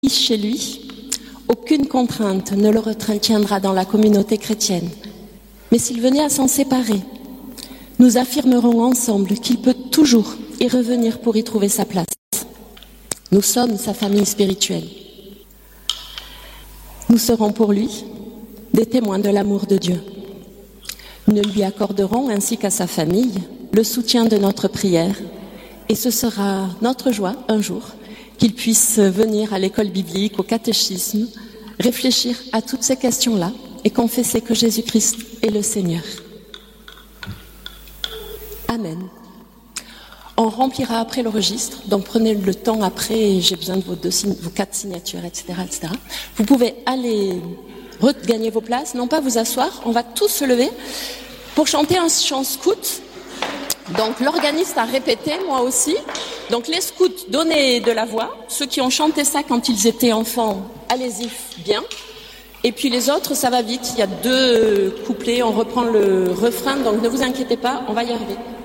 chez lui, aucune contrainte ne le retiendra dans la communauté chrétienne. Mais s'il venait à s'en séparer, nous affirmerons ensemble qu'il peut toujours y revenir pour y trouver sa place. Nous sommes sa famille spirituelle. Nous serons pour lui des témoins de l'amour de Dieu. Nous lui accorderons, ainsi qu'à sa famille, le soutien de notre prière. Et ce sera notre joie, un jour, qu'il puisse venir à l'école biblique, au catéchisme, réfléchir à toutes ces questions-là et confesser que Jésus-Christ est le Seigneur. Amen. On remplira après le registre, donc prenez le temps après, j'ai besoin de vos 4 signatures, etc., etc. Vous pouvez aller regagner vos places, non pas vous asseoir, on va tous se lever pour chanter un chant scout. Donc l'organiste a répété, moi aussi. Donc les scouts, donnez de la voix. Ceux qui ont chanté ça quand ils étaient enfants, allez-y bien. Et puis les autres, ça va vite, il y a 2 couplets, on reprend le refrain, donc ne vous inquiétez pas, on va y arriver.